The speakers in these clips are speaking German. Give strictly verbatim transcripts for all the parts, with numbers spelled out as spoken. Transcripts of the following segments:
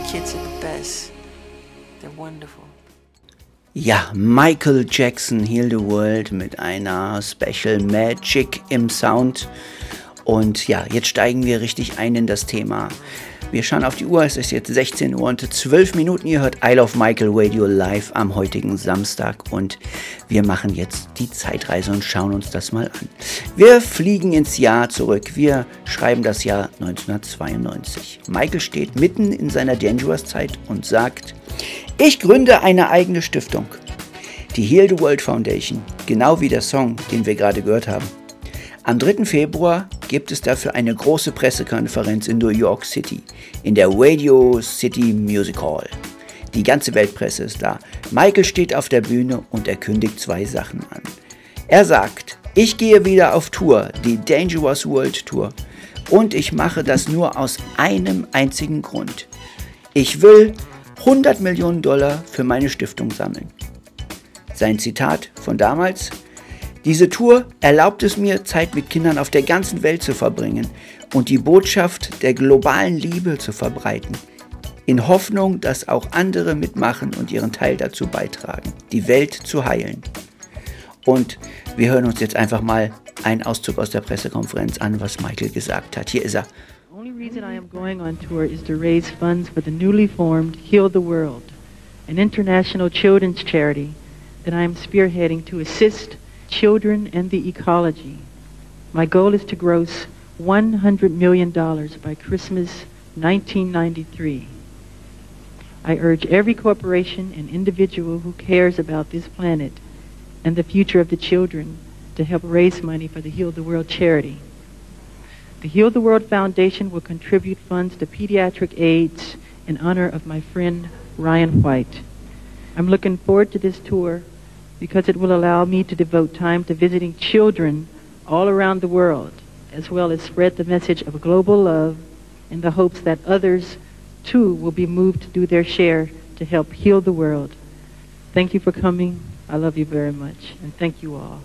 kids are the best. They're wonderful. Ja, Michael Jackson, Heal the World mit einer Special Magic im Sound. Und ja, jetzt steigen wir richtig ein in das Thema. Wir schauen auf die Uhr, es ist jetzt sechzehn Uhr und zwölf Minuten. Ihr hört I Love Michael Radio live am heutigen Samstag und wir machen jetzt die Zeitreise und schauen uns das mal an. Wir fliegen ins Jahr zurück, wir schreiben das Jahr neunzehnhundertzweiundneunzig. Michael steht mitten in seiner Dangerous-Zeit und sagt: Ich gründe eine eigene Stiftung, die Heal the World Foundation, genau wie der Song, den wir gerade gehört haben. Am dritten Februar gibt es dafür eine große Pressekonferenz in New York City, in der Radio City Music Hall. Die ganze Weltpresse ist da. Michael steht auf der Bühne und er kündigt zwei Sachen an. Er sagt: Ich gehe wieder auf Tour, die Dangerous World Tour. Und ich mache das nur aus einem einzigen Grund. Ich will hundert Millionen Dollar für meine Stiftung sammeln. Sein Zitat von damals: Diese Tour erlaubt es mir, Zeit mit Kindern auf der ganzen Welt zu verbringen und die Botschaft der globalen Liebe zu verbreiten, in Hoffnung, dass auch andere mitmachen und ihren Teil dazu beitragen, die Welt zu heilen. Und wir hören uns jetzt einfach mal einen Auszug aus der Pressekonferenz an, was Michael gesagt hat. Hier ist er. The only reason I am going on tour is to raise funds for the newly formed Heal the World, an international children's charity that I am spearheading to assist children and the ecology. My goal is to gross one hundred million dollars by Christmas nineteen ninety-three. I urge every corporation and individual who cares about this planet and the future of the children to help raise money for the Heal the World charity. The Heal the World Foundation will contribute funds to pediatric AIDS in honor of my friend Ryan White. I'm looking forward to this tour because it will allow me to devote time to visiting children all around the world, as well as spread the message of global love in the hopes that others, too, will be moved to do their share to help heal the world. Thank you for coming. I love you very much, and thank you all.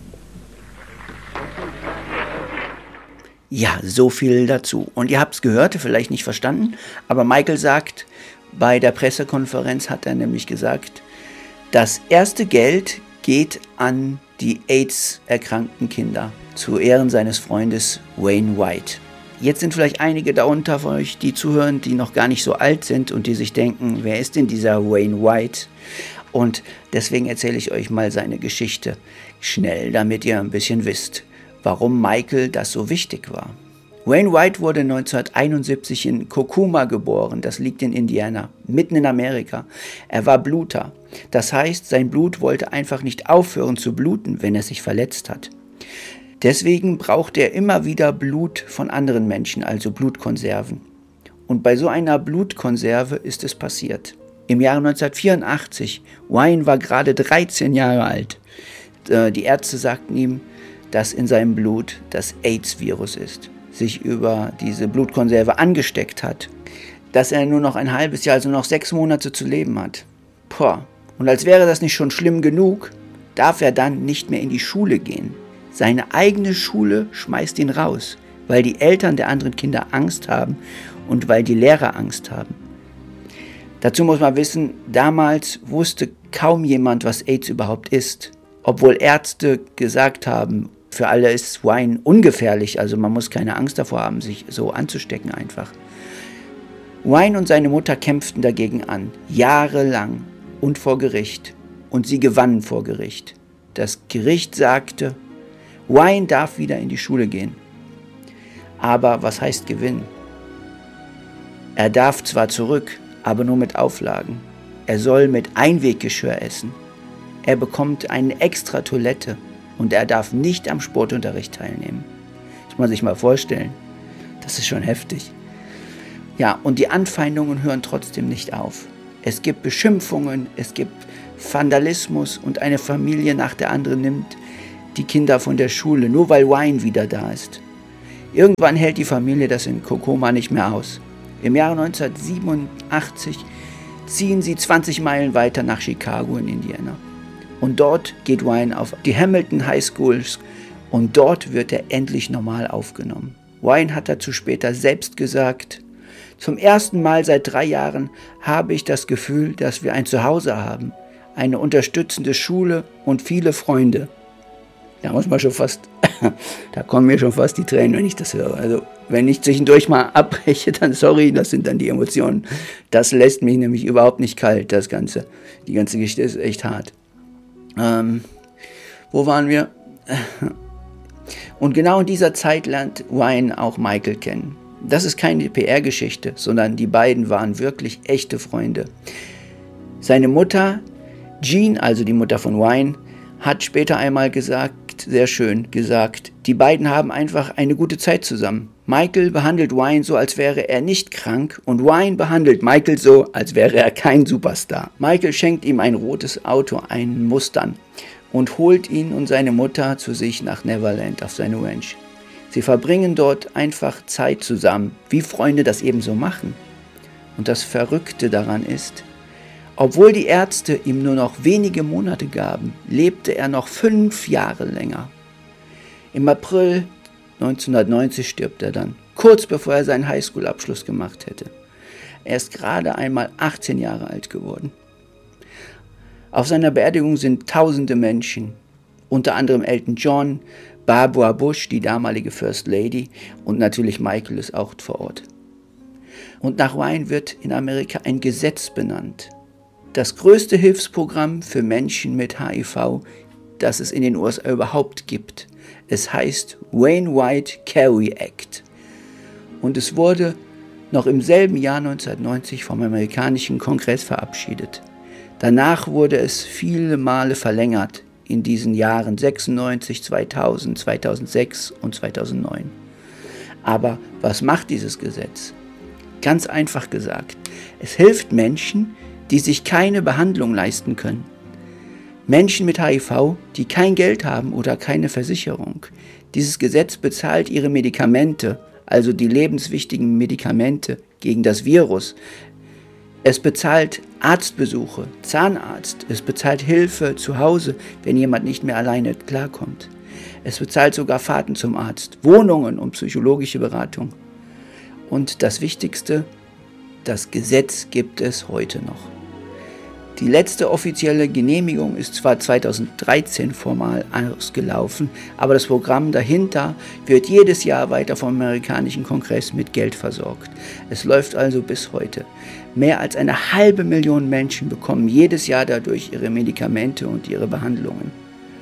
Ja, so viel dazu. Und ihr habt es gehört, vielleicht nicht verstanden, aber Michael sagt, bei der Pressekonferenz hat er nämlich gesagt, das erste Geld geht an die AIDS-erkrankten Kinder, zu Ehren seines Freundes Wayne White. Jetzt sind vielleicht einige da unter von euch, die zuhören, die noch gar nicht so alt sind und die sich denken, wer ist denn dieser Wayne White? Und deswegen erzähle ich euch mal seine Geschichte schnell, damit ihr ein bisschen wisst, warum Michael das so wichtig war. Wayne White wurde neunzehnhunderteinundsiebzig in Kokuma geboren, das liegt in Indiana, mitten in Amerika. Er war Bluter, das heißt, sein Blut wollte einfach nicht aufhören zu bluten, wenn er sich verletzt hat. Deswegen brauchte er immer wieder Blut von anderen Menschen, also Blutkonserven. Und bei so einer Blutkonserve ist es passiert. Im Jahre neunzehnhundertvierundachtzig, Wayne war gerade dreizehn Jahre alt. Die Ärzte sagten ihm, dass in seinem Blut das AIDS-Virus ist, sich über diese Blutkonserve angesteckt hat, dass er nur noch ein halbes Jahr, also noch sechs Monate zu leben hat. Puh. Und als wäre das nicht schon schlimm genug, darf er dann nicht mehr in die Schule gehen. Seine eigene Schule schmeißt ihn raus, weil die Eltern der anderen Kinder Angst haben und weil die Lehrer Angst haben. Dazu muss man wissen, damals wusste kaum jemand, was AIDS überhaupt ist, obwohl Ärzte gesagt haben, für alle ist Wayne ungefährlich, also man muss keine Angst davor haben, sich so anzustecken einfach. Wayne und seine Mutter kämpften dagegen an, jahrelang und vor Gericht. Und sie gewannen vor Gericht. Das Gericht sagte, Wayne darf wieder in die Schule gehen. Aber was heißt gewinnen? Er darf zwar zurück, aber nur mit Auflagen. Er soll mit Einweggeschirr essen. Er bekommt eine extra Toilette. Und er darf nicht am Sportunterricht teilnehmen. Das muss man sich mal vorstellen. Das ist schon heftig. Ja, und die Anfeindungen hören trotzdem nicht auf. Es gibt Beschimpfungen, es gibt Vandalismus und eine Familie nach der anderen nimmt die Kinder von der Schule, nur weil Wayne wieder da ist. Irgendwann hält die Familie das in Kokuma nicht mehr aus. Im Jahre neunzehnhundertsiebenundachtzig ziehen sie zwanzig Meilen weiter nach Chicago in Indiana. Und dort geht Wayne auf die Hamilton High School und dort wird er endlich normal aufgenommen. Wayne hat dazu später selbst gesagt, Zum ersten Mal seit drei Jahren habe ich das Gefühl, dass wir ein Zuhause haben, eine unterstützende Schule und viele Freunde. Da muss man schon fast, da kommen mir schon fast die Tränen, wenn ich das höre. Also wenn ich zwischendurch mal abbreche, dann sorry, das sind dann die Emotionen. Das lässt mich nämlich überhaupt nicht kalt, das Ganze. Die ganze Geschichte ist echt hart. Ähm, wo waren wir? Und genau in dieser Zeit lernt Ryan auch Michael kennen. Das ist keine P R-Geschichte, sondern die beiden waren wirklich echte Freunde. Seine Mutter, Jean, also die Mutter von Ryan, hat später einmal gesagt, sehr schön gesagt, die beiden haben einfach eine gute Zeit zusammen. Michael behandelt Ryan so, als wäre er nicht krank und Ryan behandelt Michael so, als wäre er kein Superstar. Michael schenkt ihm ein rotes Auto, einen Mustang, und holt ihn und seine Mutter zu sich nach Neverland auf seine Ranch. Sie verbringen dort einfach Zeit zusammen, wie Freunde das eben so machen. Und das Verrückte daran ist, obwohl die Ärzte ihm nur noch wenige Monate gaben, lebte er noch fünf Jahre länger. Im April neunzehnhundertneunzig stirbt er dann, kurz bevor er seinen Highschool-Abschluss gemacht hätte. Er ist gerade einmal achtzehn Jahre alt geworden. Auf seiner Beerdigung sind tausende Menschen, unter anderem Elton John, Barbara Bush, die damalige First Lady, und natürlich Michael ist auch vor Ort. Und nach Ryan wird in Amerika ein Gesetz benannt. Das größte Hilfsprogramm für Menschen mit H I V, das es in den U S A überhaupt gibt. Es heißt Wainwright Carey Act. Und es wurde noch im selben Jahr neunzehnhundertneunzig vom amerikanischen Kongress verabschiedet. Danach wurde es viele Male verlängert in diesen Jahren sechsundneunzig, zweitausend, zweitausendsechs und zweitausendneun. Aber was macht dieses Gesetz? Ganz einfach gesagt, es hilft Menschen, die sich keine Behandlung leisten können. Menschen mit H I V, die kein Geld haben oder keine Versicherung. Dieses Gesetz bezahlt ihre Medikamente, also die lebenswichtigen Medikamente gegen das Virus. Es bezahlt Arztbesuche, Zahnarzt, es bezahlt Hilfe zu Hause, wenn jemand nicht mehr alleine klarkommt. Es bezahlt sogar Fahrten zum Arzt, Wohnungen und psychologische Beratung. Und das Wichtigste, das Gesetz gibt es heute noch. Die letzte offizielle Genehmigung ist zwar zweitausenddreizehn formal ausgelaufen, aber das Programm dahinter wird jedes Jahr weiter vom amerikanischen Kongress mit Geld versorgt. Es läuft also bis heute. Mehr als eine halbe Million Menschen bekommen jedes Jahr dadurch ihre Medikamente und ihre Behandlungen.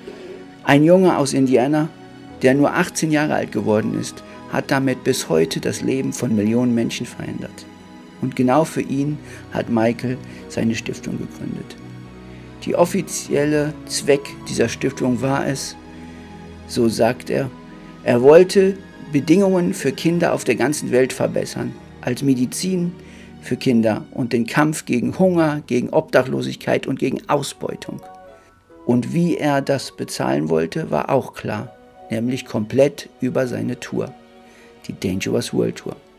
Ein Junge aus Indiana, der nur achtzehn Jahre alt geworden ist, hat damit bis heute das Leben von Millionen Menschen verändert. Und genau für ihn hat Michael seine Stiftung gegründet. Die offizielle Zweck dieser Stiftung war es, so sagt er, er wollte Bedingungen für Kinder auf der ganzen Welt verbessern, als Medizin für Kinder und den Kampf gegen Hunger, gegen Obdachlosigkeit und gegen Ausbeutung. Und wie er das bezahlen wollte, war auch klar, nämlich komplett über seine Tour, die Dangerous World Tour.